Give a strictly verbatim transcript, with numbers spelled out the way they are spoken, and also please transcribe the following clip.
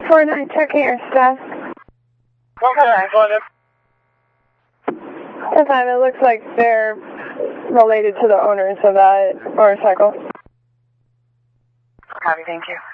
four nine, checking your stuff. one four nine, going up. That's fine, it looks like they're related to the owners of that motorcycle. Copy, thank you.